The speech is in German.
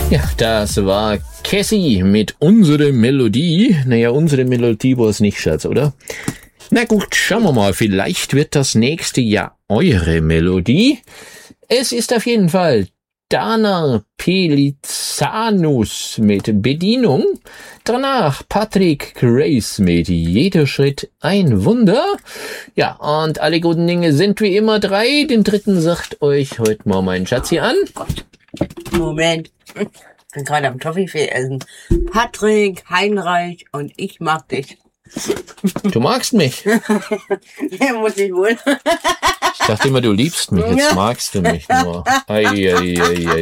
Ja, das war Cassie mit unserer Melodie. Naja, unsere Melodie war es nicht, Schatz, oder? Na gut, schauen wir mal. Vielleicht wird das nächste Jahr eure Melodie. Es ist auf jeden Fall Dana Pelizanus mit Bedienung. Danach Patrick Grace mit Jeder Schritt ein Wunder. Ja, und alle guten Dinge sind wie immer 3. Den dritten sagt euch heute mal mein Schatzi an. Moment. Ich bin gerade am Toffifee essen. Patrick, Heinreich und ich mag dich. Du magst mich. Der muss ich wohl. Ich dachte immer, du liebst mich. Jetzt magst du mich nur. Ei, ei, ei, ei.